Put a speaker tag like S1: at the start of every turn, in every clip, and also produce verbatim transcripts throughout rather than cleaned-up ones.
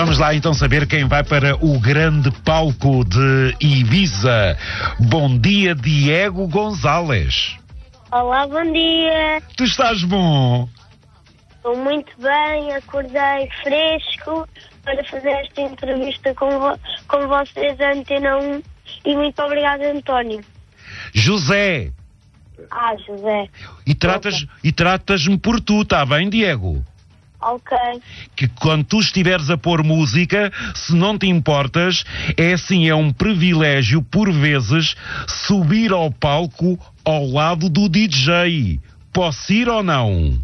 S1: Vamos lá então saber quem vai para o grande palco de Ibiza. Bom dia, Diego Gonzalez.
S2: Olá, bom dia.
S1: Tu estás bom?
S2: Estou muito bem, acordei fresco para fazer esta entrevista com, vo com vocês, a Antena um, e muito obrigada, António.
S1: José.
S2: Ah, José.
S1: E tratas, e tratas-me por tu, está bem, Diego?
S2: Ok.
S1: Que quando tu estiveres a pôr música, se não te importas, é assim, é um privilégio, por vezes, subir ao palco ao lado do D J. Posso ir ou não?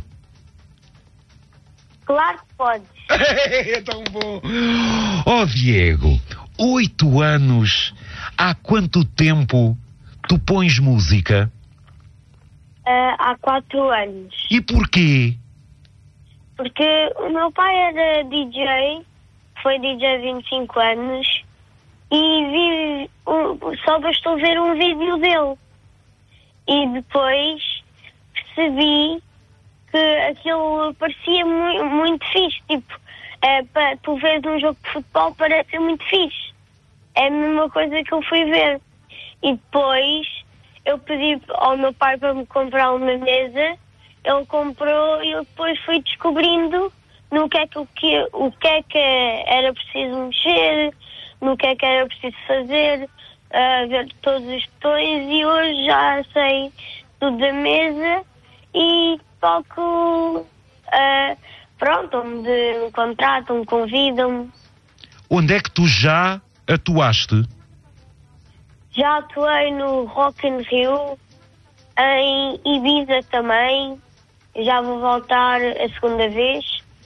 S2: Claro que podes.
S1: É tão bom. Oh, Diego, oito anos, há quanto tempo tu pões música?
S2: Uh, há quatro anos.
S1: E porquê?
S2: Porque o meu pai era D J, foi D J há vinte e cinco anos, e vi, um, só bastou ver um vídeo dele. E depois percebi que aquilo parecia muito, muito fixe. Tipo, é, para tu vês um jogo de futebol, parece muito fixe. É a mesma coisa que eu fui ver. E depois eu pedi ao meu pai para me comprar uma mesa. Ele comprou e eu depois fui descobrindo no que é que, o que, o que, é que era preciso mexer, no que é que era preciso fazer, uh, ver todos os botões, e hoje já sei tudo da mesa e toco, uh, pronto, onde me contratam, me convidam-me.
S1: Onde é que tu já atuaste?
S2: Já atuei no Rock in Rio, em Ibiza também. Já vou voltar a segunda vez.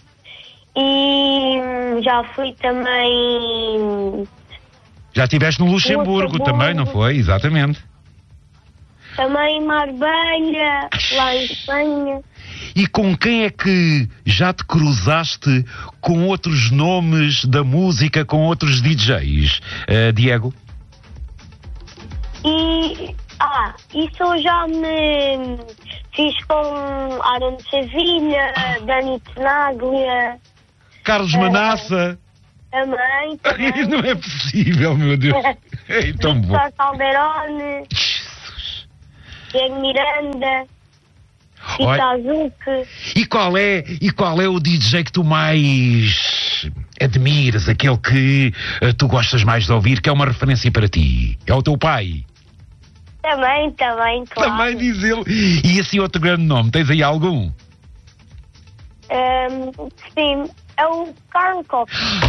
S2: E já fui também...
S1: Já estiveste no Luxemburgo,
S2: Luxemburgo
S1: também, não foi? Exatamente.
S2: Também em Marbella, lá em Espanha.
S1: E com quem é que já te cruzaste com outros nomes da música, com outros D Js, uh, Diego?
S2: E... Ah, isso eu já me fiz com Aaron Sevilha, Dani Tenaglia.
S1: Carlos uh, Manassa.
S2: Também, também.
S1: Não é possível, meu Deus. É tão bom.
S2: Victor Calderone. Diego Miranda. Itazuque.
S1: E qual é, e qual é o D J que tu mais admiras, aquele que uh, tu gostas mais de ouvir, que é uma referência para ti? É o teu pai?
S2: Também, também, claro.
S1: Também diz ele. E assim outro grande nome, tens aí algum?
S2: Um, sim, é o Carl Cox.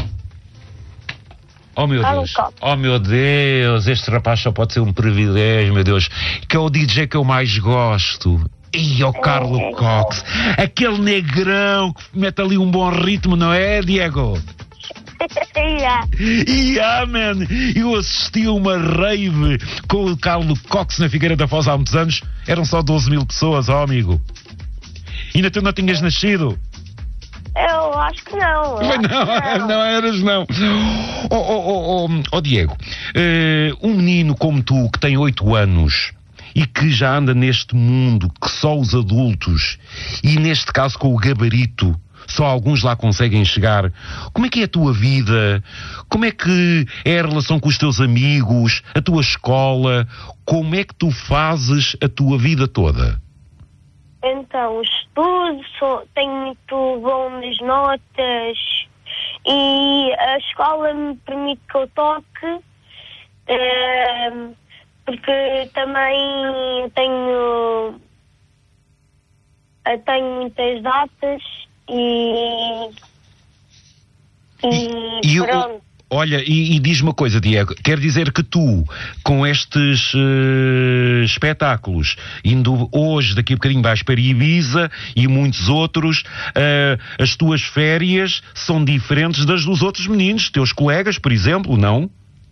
S1: Oh meu
S2: Carl
S1: Deus,
S2: Cox.
S1: oh meu Deus, este rapaz só pode ser um privilégio, meu Deus. Que é o D J que eu mais gosto. E o Carlo
S2: é,
S1: Cox, aquele negrão que mete ali um bom ritmo, não é, Diego?
S2: Yeah.
S1: Yeah, man. Eu assisti a uma rave com o Carlo Cox na Figueira da Foz há muitos anos. Eram só doze mil pessoas, ó oh, amigo. Ainda tu não tinhas nascido?
S2: Eu acho que não.
S1: Mas não, não, não eras não. Oh, oh, oh, oh, oh Diego, uh, um menino como tu, que tem oito anos e que já anda neste mundo que só os adultos, e neste caso com o gabarito, só alguns lá conseguem chegar. Como é que é a tua vida? Como é que é a relação com os teus amigos, a tua escola? Como é que tu fazes a tua vida toda?
S2: Então, estudo, sou, tenho muito bom nas notas, e a escola me permite que eu toque, uh, porque também tenho, uh, tenho muitas datas. E, e,
S1: e
S2: pronto.
S1: Eu, olha, e, e diz-me uma coisa, Diego, quer dizer que tu, com estes uh, espetáculos, indo hoje, daqui a bocadinho vais para Ibiza e muitos outros, uh, as tuas férias são diferentes das dos outros meninos, teus colegas, por exemplo, não?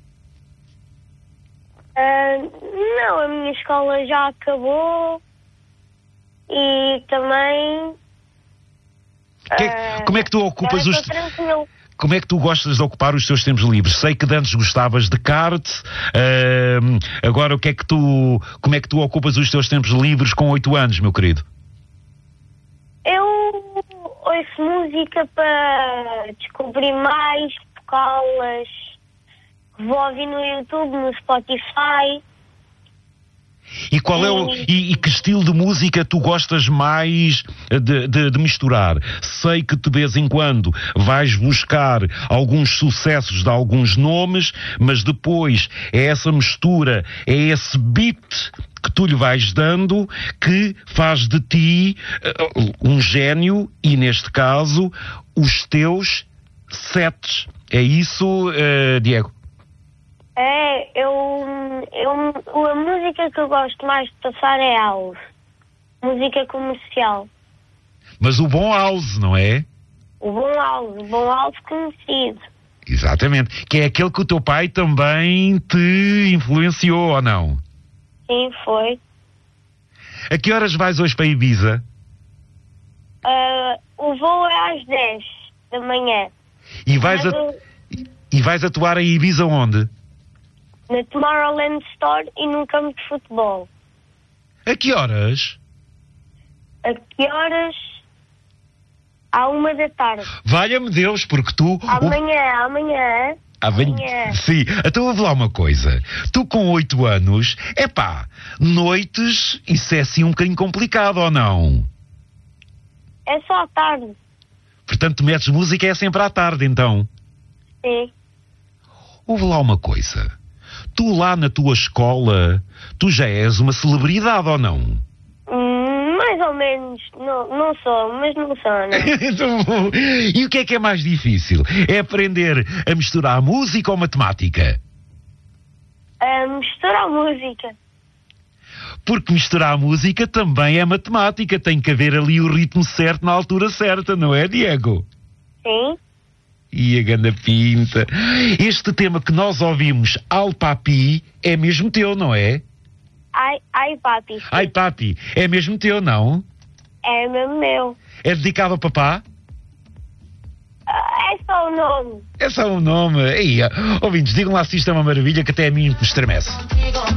S2: Uh, não, a minha escola já acabou e também...
S1: Que, uh, como é que tu ocupas os...
S2: Tranquilo.
S1: Como é que tu gostas de ocupar os teus tempos livres? Sei que antes gostavas de kart, uh, agora o que é que tu... Como é que tu ocupas os teus tempos livres com oito anos, meu querido?
S2: Eu ouço música para descobrir mais, tocá-las. Vou ouvir no YouTube, no Spotify.
S1: E qual é o, e, e que estilo de música tu gostas mais de, de, de misturar? Sei que de vez em quando vais buscar alguns sucessos de alguns nomes, mas depois é essa mistura, é esse beat que tu lhe vais dando que faz de ti uh, um gênio e, neste caso, os teus sets. É isso, uh, Diego?
S2: É, eu, eu, a música que eu gosto mais de passar é house. Música comercial.
S1: Mas o bom house, não é?
S2: O bom house, o bom house conhecido.
S1: Exatamente. Que é aquele que o teu pai também te influenciou, ou não?
S2: Sim, foi.
S1: A que horas vais hoje para Ibiza?
S2: Uh, o voo é às dez da manhã.
S1: E vais, a,
S2: eu...
S1: e vais atuar em Ibiza onde?
S2: Na Tomorrowland Store e num campo de futebol.
S1: A que horas?
S2: A que horas? À uma da tarde.
S1: Valha-me Deus, porque tu...
S2: Amanhã, o... amanhã...
S1: Amanhã. Sim, então ouve lá uma coisa. Tu com oito anos, epá, noites, isso é assim um bocadinho complicado, ou não?
S2: É só à tarde.
S1: Portanto, tu metes música é sempre à tarde, então?
S2: Sim.
S1: Ouve lá uma coisa. Tu lá na tua escola, tu já és uma celebridade, ou não?
S2: Hum, mais ou menos. Não, não sou, mas não sou, não.
S1: E o que é que é mais difícil? É aprender a misturar música ou matemática?
S2: A misturar música.
S1: Porque misturar música também é matemática. Tem que haver ali o ritmo certo na altura certa, não é, Diego?
S2: Sim.
S1: E a ganda pinta. Este tema que nós ouvimos, Al Papi, é mesmo teu, não é?
S2: Ai, ai papi. Sim.
S1: Ai papi, é mesmo teu, não?
S2: É mesmo meu.
S1: É dedicado ao papá?
S2: Uh, é só o nome.
S1: É só um nome. Aí, ouvintes, digam lá se isto é uma maravilha que até a mim me estremece.